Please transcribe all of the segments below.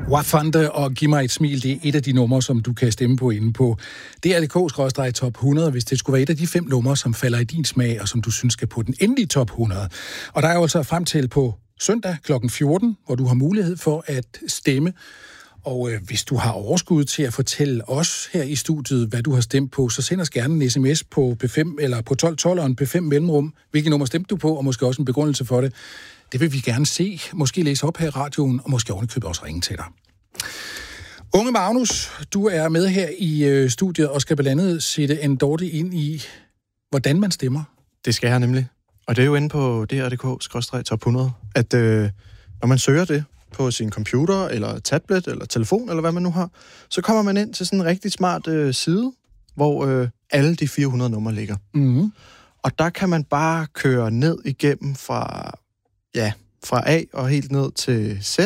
Wafande og Giv mig et smil, det er et af de numre, som du kan stemme på inde på DRDK/top 100, hvis det skulle være et af de 5 numre, som falder i din smag, og som du synes skal på den endelige top 100. Og der er jo altså frem til på søndag kl. 14, hvor du har mulighed for at stemme. Og hvis du har overskud til at fortælle os her i studiet, hvad du har stemt på, så send os gerne en sms på P5 eller på 1212 og en P5 mellemrum. Hvilket nummer stemte du på, og måske også en begrundelse for det. Det vil vi gerne se. Måske læse op her i radioen, og måske ovenikøbet også ringe til dig. Unge Magnus, du er med her i studiet og skal blandt andet sætte en Dorte ind i, hvordan man stemmer. Det skal jeg nemlig. Og det er jo inde på DRDK/top 100, at når man søger det på sin computer, eller tablet, eller telefon, eller hvad man nu har, så kommer man ind til sådan en rigtig smart side, hvor alle de 400 numre ligger. Mm-hmm. Og der kan man bare køre ned igennem fra A og helt ned til Z.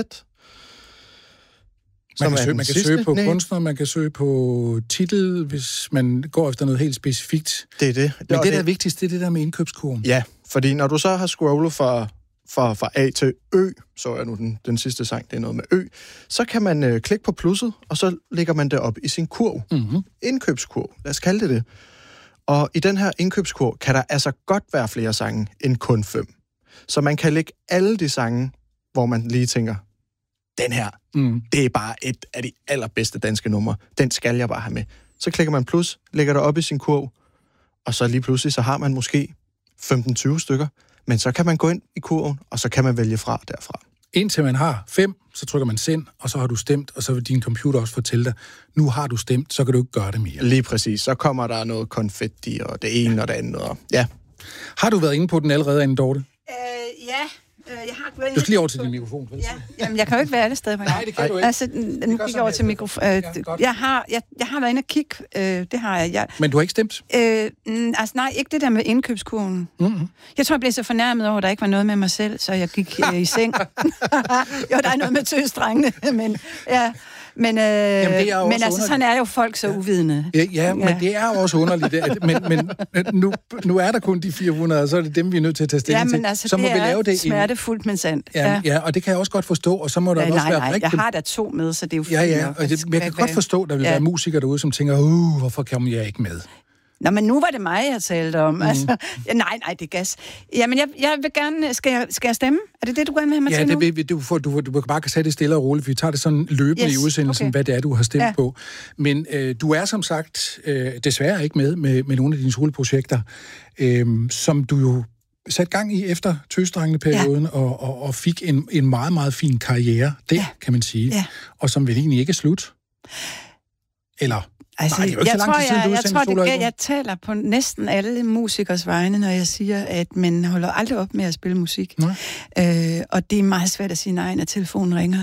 Man kan søge på kunstner, man kan søge på titel, hvis man går efter noget helt specifikt. Det er det. Men det der er vigtigst, det er det der med indkøbskurven. Ja, fordi når du så har scrollet fra A til Ø, så er nu den sidste sang, det er noget med Ø, så kan man klikke på plusset, og så lægger man det op i sin kurv. Mm-hmm. Indkøbskurv, lad os kalde det. Og i den her indkøbskurv kan der altså godt være flere sange end kun 5. Så man kan lægge alle de sange, hvor man lige tænker, den her, det er bare et af de allerbedste danske numre. Den skal jeg bare have med. Så klikker man plus, lægger det op i sin kurv, og så lige pludselig, så har man måske 15-20 stykker, men så kan man gå ind i kurven, og så kan man vælge fra derfra. Indtil man har 5, så trykker man send, og så har du stemt, og så vil din computer også fortælle dig, nu har du stemt, så kan du ikke gøre det mere. Lige præcis. Så kommer der noget konfetti, og det ene og det andet. Og ja. Har du været inde på den allerede, Anne Dorte? Ja. Jeg har været du skal lige over til din mikrofon. Ja. Jamen, jeg kan jo ikke være alle steder. Nej, det kan du ikke. Altså, nu gik jeg over til mikrofon. Jeg har været inde og kigge. Det har jeg. Men du har ikke stemt? Altså, nej, ikke det der med indkøbskurven. Mm-hmm. Jeg tror, jeg blev så fornærmet over, at der ikke var noget med mig selv, så jeg gik i seng. Jo, der er noget med tøsdrengene, men ja. Men altså, sådan er jo folk så uvidende. Ja, men det er også underligt. Men nu er der kun de 400, og så er det dem, vi er nødt til at tage stilling til. Ja, men altså, så må det vi lave det smertefuldt, men sandt. Ja, og det kan jeg også godt forstå, og så må der også være rigtig... jeg har da 2 med, så det er jo fint. Ja, og jeg kan godt forstå, at der vil være musikere derude, som tænker, hvorfor kommer jeg ikke med? Nå, men nu var det mig, jeg talte om. Altså, nej, det er gas. Jamen, jeg vil gerne... Skal jeg stemme? Er det det, du gerne vil have mig til nu? Ja, du bare kan sætte det stille og roligt, for vi tager det sådan løbende i udsendelsen, hvad det er, du har stemt på. Men du er som sagt desværre ikke med nogle af dine skoleprojekter, som du jo satte gang i efter tøsdrengene-perioden, og fik en meget, meget fin karriere, kan man sige. Ja. Og som vel egentlig ikke er slut. Eller... Altså, jeg taler på næsten alle musikers vegne, når jeg siger, at man holder aldrig op med at spille musik. Og det er meget svært at sige nej, når telefonen ringer.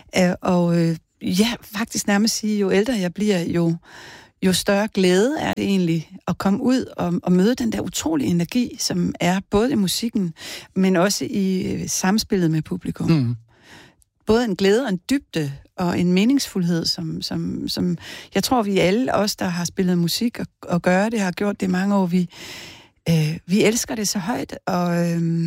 Faktisk nærmest sige, jo ældre jeg bliver, jo større glæde er det egentlig at komme ud og møde den der utrolige energi, som er både i musikken, men også i samspillet med publikum. Mm. Både en glæde og en dybde og en meningsfuldhed, som jeg tror, vi alle os, der har spillet musik og gør det, har gjort det i mange år. Vi elsker det så højt, og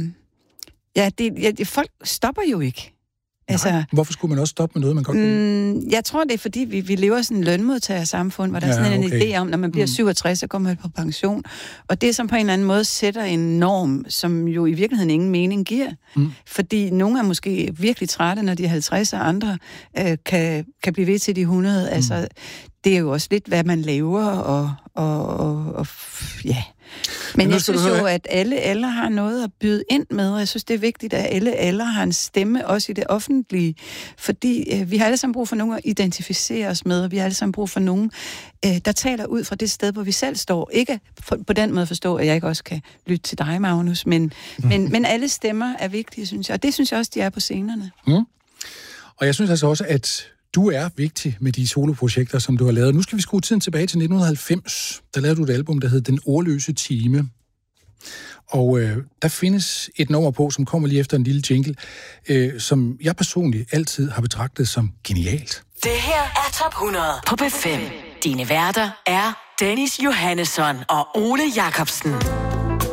folk stopper jo ikke. Altså, hvorfor skulle man også stoppe med noget, man godt kunne? Jeg tror, det er, fordi vi lever i sådan en lønmodtagersamfund, hvor der er sådan en idé om, når man bliver 67, så kommer man på pension. Og det, som på en eller anden måde sætter en norm, som jo i virkeligheden ingen mening giver. Fordi nogle er måske virkelig trætte, når de er 50, og andre kan blive ved til de 100. Altså, det er jo også lidt, hvad man laver, og ja... Men jeg synes jo, at alle har noget at byde ind med, og jeg synes, det er vigtigt, at alle har en stemme, også i det offentlige, fordi vi har alle sammen brug for nogen at identificere os med, og vi har alle sammen brug for nogen, der taler ud fra det sted, hvor vi selv står. Ikke på den måde forstå, at jeg ikke også kan lytte til dig, Magnus, men alle stemmer er vigtige, synes jeg, og det synes jeg også, de er på scenerne. Og jeg synes altså også, at du er vigtig med de soloprojekter, som du har lavet. Nu skal vi skrue tiden tilbage til 1990. Der lavede du et album, der hed Den Ordløse Time. Og der findes et nummer på, som kommer lige efter en lille jingle, som jeg personligt altid har betragtet som genialt. Det her er Top 100 på P5. Dine værter er Dennis Johannesson og Ole Jacobsen.